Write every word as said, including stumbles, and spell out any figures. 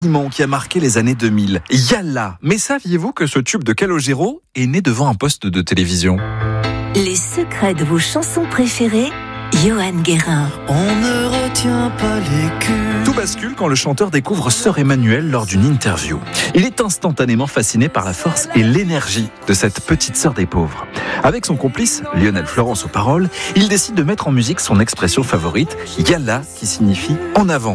qui a marqué les années deux mille. Yalla. Mais saviez-vous que ce tube de Calogero est né devant un poste de télévision? Les secrets de vos chansons préférées, Johan Guérin. On ne retient pas les culs. Tout bascule quand le chanteur découvre Sœur Emmanuelle lors d'une interview. Il est instantanément fasciné par la force et l'énergie de cette petite sœur des pauvres. Avec son complice, Lionel Florence aux paroles, il décide de mettre en musique son expression favorite, Yalla, qui signifie en avant.